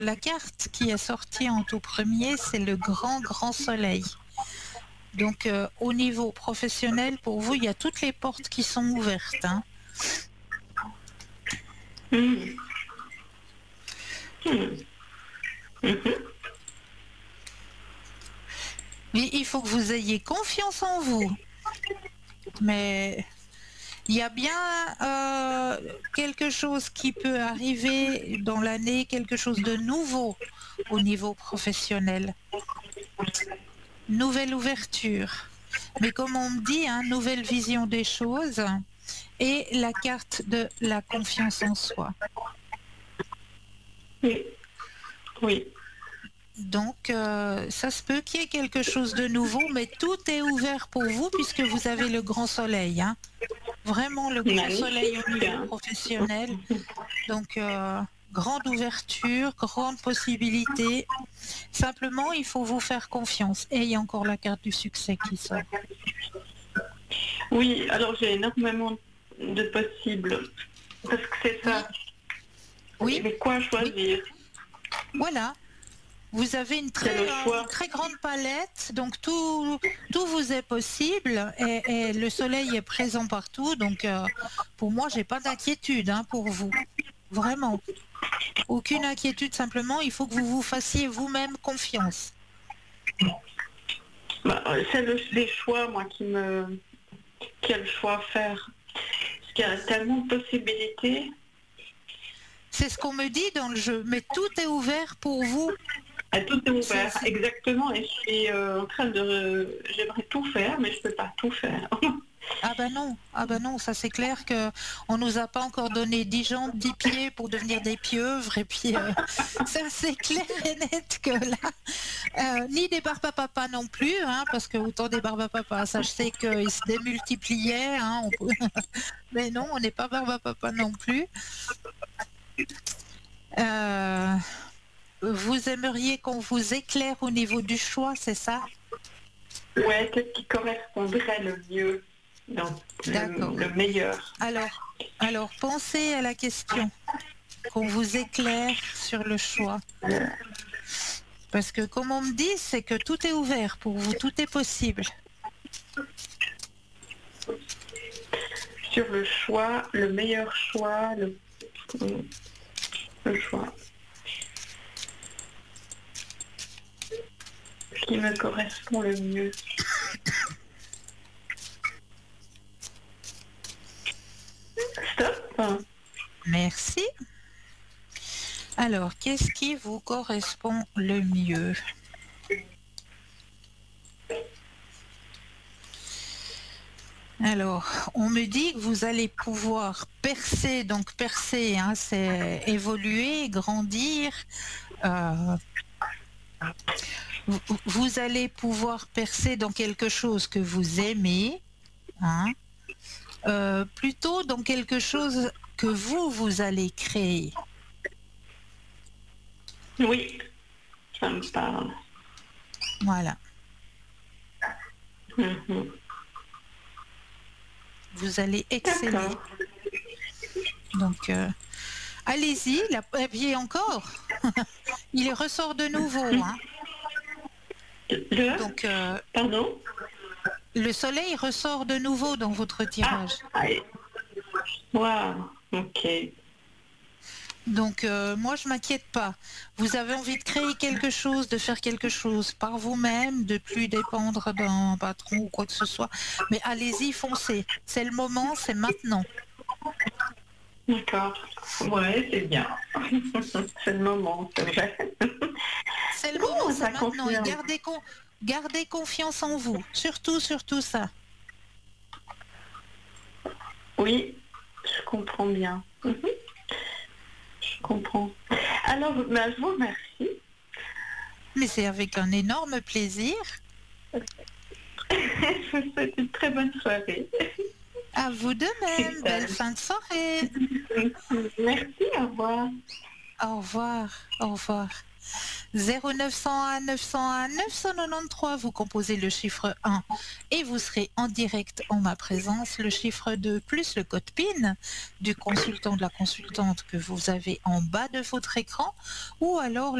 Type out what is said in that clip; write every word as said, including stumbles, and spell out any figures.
la carte qui est sortie en tout premier, c'est le grand, grand soleil. Donc, euh, au niveau professionnel, pour vous, il y a toutes les portes qui sont ouvertes. Hein. Mmh. Mmh. Mmh. Mais il faut que vous ayez confiance en vous. Mais il y a bien euh, quelque chose qui peut arriver dans l'année, quelque chose de nouveau au niveau professionnel. Nouvelle ouverture. Mais comme on me dit, hein, nouvelle vision des choses et la carte de la confiance en soi. Oui. Oui. Donc, euh, ça se peut qu'il y ait quelque chose de nouveau, mais tout est ouvert pour vous puisque vous avez le grand soleil. Hein. Vraiment le grand Magnifique. soleil au niveau professionnel. Donc, euh, grande ouverture, grande possibilité. Simplement, il faut vous faire confiance. Et il y a encore la carte du succès qui sort. Oui, alors j'ai énormément de possibles. Parce que c'est ça. Oui. Mais quoi choisir? Oui. Voilà. Vous avez une très, une très grande palette, donc tout, tout vous est possible et, et le soleil est présent partout. Donc, euh, pour moi, j'ai pas d'inquiétude hein, pour vous. Vraiment. Aucune inquiétude, simplement, il faut que vous vous fassiez vous-même confiance. Bah, c'est le, les choix, moi, qui me... qui a le choix à faire. Parce qu'il y a tellement de possibilités. C'est ce qu'on me dit dans le jeu, mais tout est ouvert pour vous. Ah, tout est ouvert, c'est... exactement. Et je suis euh, en train de... J'aimerais tout faire, mais je ne peux pas tout faire. Ah ben non, ah ben non, ça c'est clair que on nous a pas encore donné dix jambes, dix pieds pour devenir des pieuvres et puis euh, ça c'est clair et net que là, euh, ni des barbapapa non plus, hein, parce que autant des barbapapa, ça je sais qu'ils se démultipliaient, hein, on peut... mais non, on n'est pas barbapapa non plus. Euh, vous aimeriez qu'on vous éclaire au niveau du choix, c'est ça? Ouais, qu'est-ce qui correspondrait le mieux? Donc, le, le meilleur. Alors, alors, pensez à la question, qu'on vous éclaire sur le choix. Parce que comme on me dit, c'est que tout est ouvert pour vous, tout est possible. Sur le choix, le meilleur choix, le, le choix. Ce qui me correspond le mieux. Stop. Merci. Alors, qu'est-ce qui vous correspond le mieux? Alors, on me dit que vous allez pouvoir percer, donc percer, hein, c'est évoluer, grandir. Euh, vous, vous allez pouvoir percer dans quelque chose que vous aimez, hein, euh, plutôt dans quelque chose que vous, vous allez créer. Oui, ça me parle. Voilà. Mm-hmm. Vous allez exceller. Donc, euh, allez-y, et puis encore, il ressort de nouveau. Hein. Le... Donc, euh, Pardon? Le soleil ressort de nouveau dans votre tirage. Ah, wow, ok. Donc, euh, moi, je ne m'inquiète pas. Vous avez envie de créer quelque chose, de faire quelque chose par vous-même, de plus dépendre d'un patron ou quoi que ce soit. Mais allez-y, foncez. C'est le moment, c'est maintenant. D'accord. Ouais, c'est bien. C'est le moment, c'est vrai. C'est le moment, oh, c'est maintenant. Et gardez, con gardez confiance en vous. Surtout, surtout ça. Oui, je comprends bien. Mm-hmm. Je comprends. Alors, bah, je vous remercie. Mais c'est avec un énorme plaisir. Je vous souhaite une très bonne soirée. À vous de même. Belle fin de soirée. Merci, au revoir. Au revoir, au revoir. zéro neuf cent un neuf cent un neuf cent quatre-vingt-treize, vous composez le chiffre un et vous serez en direct en ma présence, le chiffre deux plus le code PIN du consultant, de la consultante que vous avez en bas de votre écran, ou alors